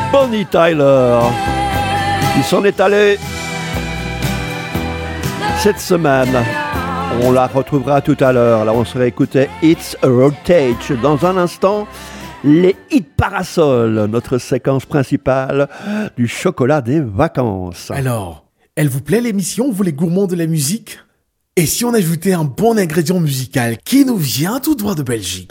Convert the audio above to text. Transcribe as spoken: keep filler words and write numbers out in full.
Bonnie Tyler. Il s'en est allé cette semaine. On la retrouvera tout à l'heure. Là, on se réécoutait It's a Rotate. Dans un instant, les hits parasols, notre séquence principale du chocolat des vacances. Alors, elle vous plaît l'émission, vous les gourmands de la musique ? Et si on ajoutait un bon ingrédient musical qui nous vient tout droit de Belgique ?